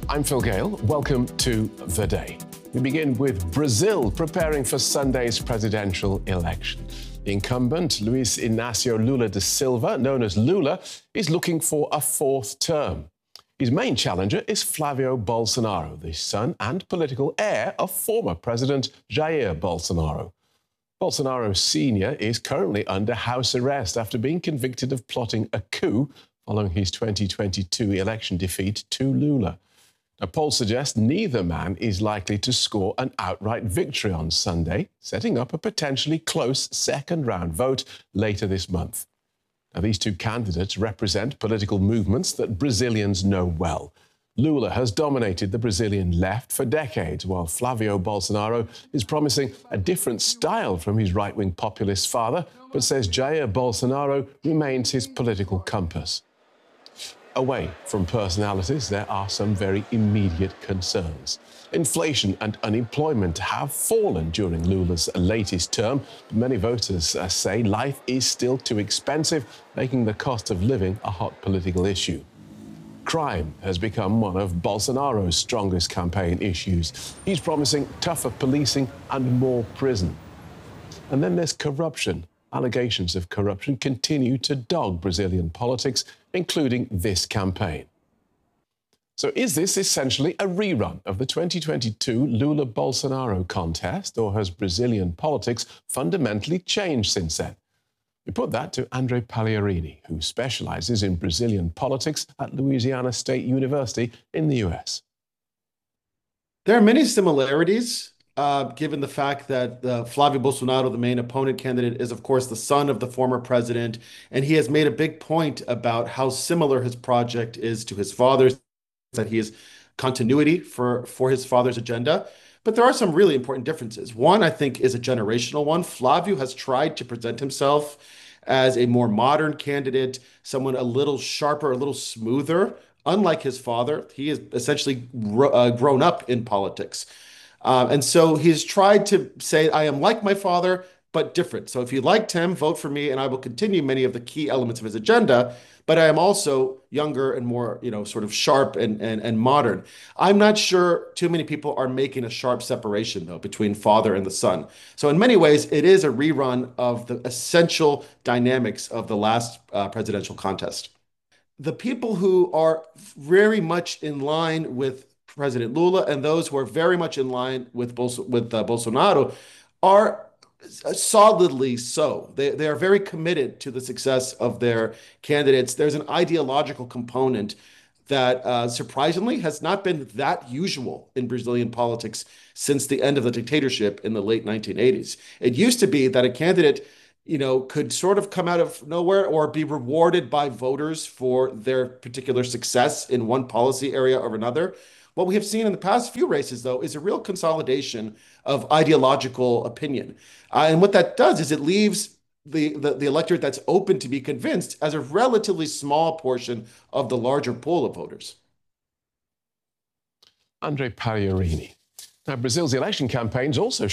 I'm Phil Gale. Welcome to The Day. We begin with Brazil preparing for Sunday's presidential election. The incumbent, Luiz Inácio Lula da Silva, known as Lula, is looking for a fourth term. His main challenger is Flavio Bolsonaro, the son and political heir of former President Jair Bolsonaro. Bolsonaro Sr. is currently under house arrest after being convicted of plotting a coup following his 2022 election defeat to Lula. Now, polls suggest neither man is likely to score an outright victory on Sunday, setting up a potentially close second-round vote later this month. Now, these two candidates represent political movements that Brazilians know well. Lula has dominated the Brazilian left for decades, while Flavio Bolsonaro is promising a different style from his right-wing populist father, but says Jair Bolsonaro remains his political compass. Away from personalities, there are some very immediate concerns. Inflation and unemployment have fallen during Lula's latest term. Many voters say life is still too expensive, making the cost of living a hot political issue. Crime has become one of Bolsonaro's strongest campaign issues. He's promising tougher policing and more prison. And then there's corruption. Allegations of corruption continue to dog Brazilian politics, including this campaign. So is this essentially a rerun of the 2022 Lula-Bolsonaro contest, or has Brazilian politics fundamentally changed since then? We put that to Andre Pagliarini, who specializes in Brazilian politics at Louisiana State University in the US. There are many similarities, given the fact that Flavio Bolsonaro, the main opponent candidate, is, of course, the son of the former president. And he has made a big point about how similar his project is to his father's, that he has continuity for his father's agenda. But there are some really important differences. One, I think, is a generational one. Flavio has tried to present himself as a more modern candidate, someone a little sharper, a little smoother. Unlike his father, he has essentially grown up in politics. And so he's tried to say, I am like my father, but different. So if you liked him, vote for me, and I will continue many of the key elements of his agenda. But I am also younger and more, sort of sharp and modern. I'm not sure too many people are making a sharp separation, though, between father and the son. So in many ways, it is a rerun of the essential dynamics of the last presidential contest. The people who are very much in line with President Lula and those who are very much in line with Bolsonaro are solidly so. They are very committed to the success of their candidates. There's an ideological component that surprisingly has not been that usual in Brazilian politics since the end of the dictatorship in the late 1980s. It used to be that a candidate could sort of come out of nowhere or be rewarded by voters for their particular success in one policy area or another. What we have seen in the past few races, though, is a real consolidation of ideological opinion. And what that does is it leaves the electorate that's open to be convinced as a relatively small portion of the larger pool of voters. Andre Pagliarini. Now, Brazil's election campaigns also